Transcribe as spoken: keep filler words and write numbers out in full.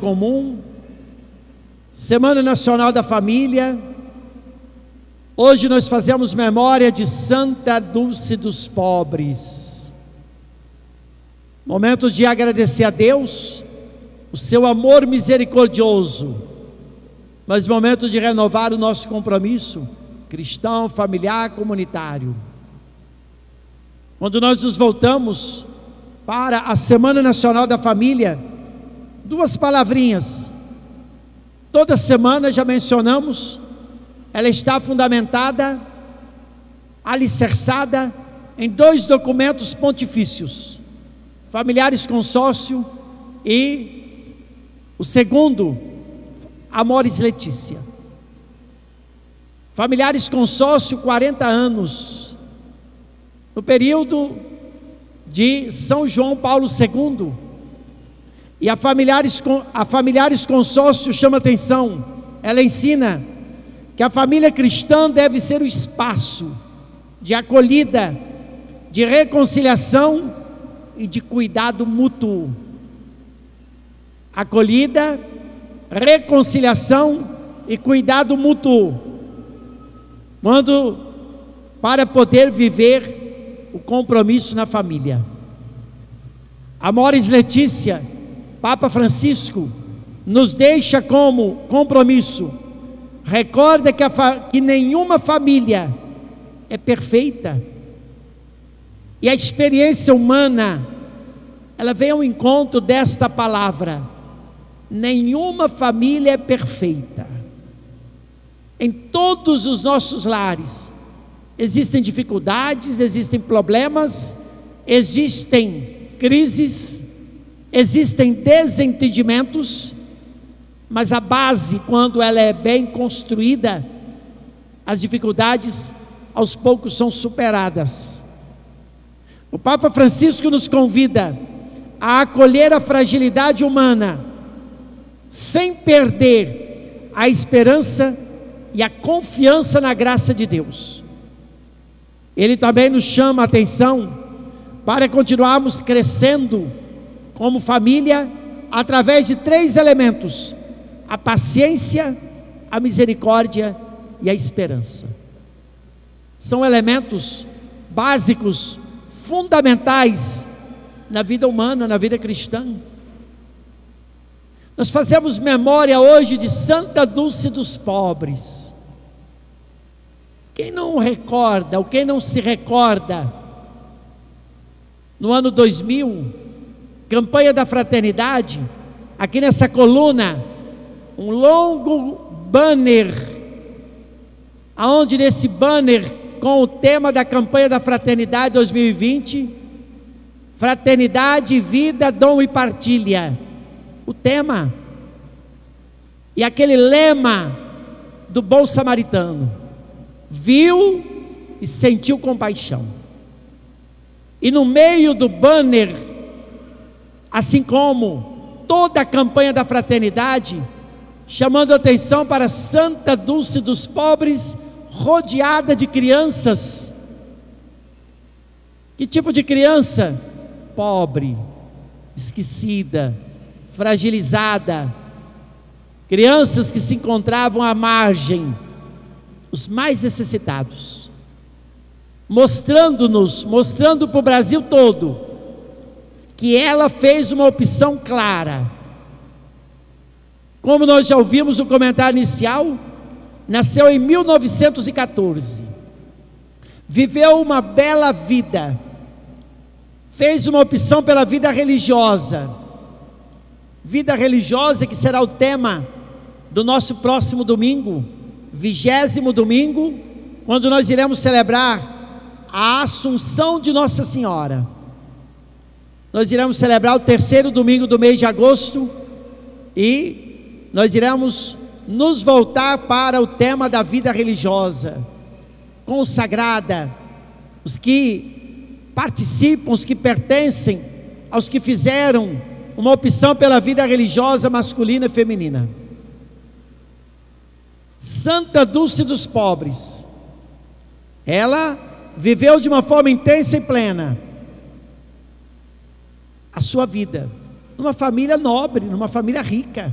comum, Semana Nacional da Família. Hoje nós fazemos memória de Santa Dulce dos Pobres. Momento de agradecer a Deus o seu amor misericordioso, mas momento de renovar o nosso compromisso cristão, familiar, comunitário. Quando nós nos voltamos para a Semana Nacional da Família, duas palavrinhas. Toda semana já mencionamos, ela está fundamentada, alicerçada em dois documentos pontifícios: Familiares Consórcio e o segundo, Amoris Laetitia. Familiares Consórcio, quarenta anos, no período de São João Paulo segundo, e a Familiares, a Familiares Consórcio chama atenção, ela ensina que a família cristã deve ser o espaço de acolhida, de reconciliação e de cuidado mútuo. Acolhida, reconciliação e cuidado mútuo, quando para poder viver o compromisso na família. Amoris Laetitia, Papa Francisco nos deixa como compromisso: recorda que, a fa que nenhuma família é perfeita, e a experiência humana, ela vem ao encontro desta palavra: nenhuma família é perfeita. Em todos os nossos lares existem dificuldades, existem problemas, existem crises, existem desentendimentos, mas a base, quando ela é bem construída, as dificuldades aos poucos são superadas. O Papa Francisco nos convida a acolher a fragilidade humana, sem perder a esperança e a confiança na graça de Deus. Ele também nos chama a atenção para continuarmos crescendo como família através de três elementos: a paciência, a misericórdia e a esperança. São elementos básicos, fundamentais na vida humana, na vida cristã. Nós fazemos memória hoje de Santa Dulce dos Pobres. Quem não recorda, ou quem não se recorda, no ano dois mil, campanha da fraternidade, aqui nessa coluna, um longo banner, aonde nesse banner, com o tema da campanha da fraternidade dois mil e vinte, fraternidade, vida, dom e partilha, o tema, e aquele lema do bom samaritano: viu e sentiu compaixão. E no meio do banner, assim como toda a campanha da fraternidade, chamando atenção para Santa Dulce dos Pobres, rodeada de crianças. Que tipo de criança? Pobre, esquecida, fragilizada, crianças que se encontravam à margem, os mais necessitados, mostrando-nos, mostrando para o Brasil todo, que ela fez uma opção clara. Como nós já ouvimos no comentário inicial, nasceu em mil novecentos e quatorze, viveu uma bela vida, fez uma opção pela vida religiosa, vida religiosa que será o tema do nosso próximo domingo, vigésimo domingo, quando nós iremos celebrar a Assunção de Nossa Senhora. Nós iremos celebrar o terceiro domingo do mês de agosto, e nós iremos nos voltar para o tema da vida religiosa, consagrada, os que participam, os que pertencem, aos que fizeram uma opção pela vida religiosa masculina e feminina. Santa Dulce dos Pobres, ela viveu de uma forma intensa e plena a sua vida, numa família nobre, numa família rica.